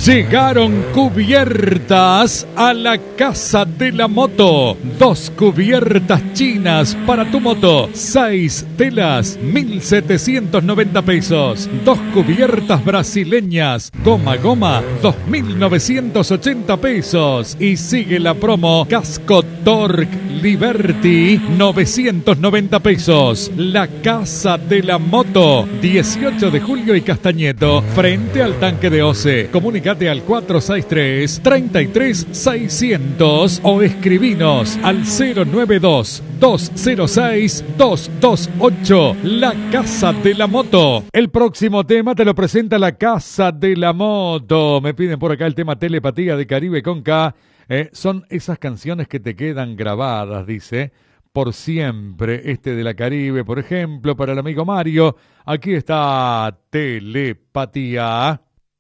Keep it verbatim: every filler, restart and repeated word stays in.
Llegaron cubiertas a la Casa de la Moto. Dos cubiertas chinas para tu moto. Seis telas, mil setecientos noventa pesos. Dos cubiertas brasileñas, goma goma, dos mil novecientos ochenta pesos. Y sigue la promo Casco Torque Liberty, novecientos noventa pesos. La Casa de la Moto, dieciocho de julio y Castañeto, frente al tanque de Oce. Comunicate al cuatro seis tres, treinta y tres seiscientos o escribinos al cero nueve dos, dos cero seis, dos dos ocho. La Casa de la Moto. El próximo tema te lo presenta la Casa de la Moto. Me piden por acá el tema Telepatía de Caribe con K. Eh, son esas canciones que te quedan grabadas, dice, por siempre. Este de la Caribe, por ejemplo, para el amigo Mario. Aquí está Telepatía.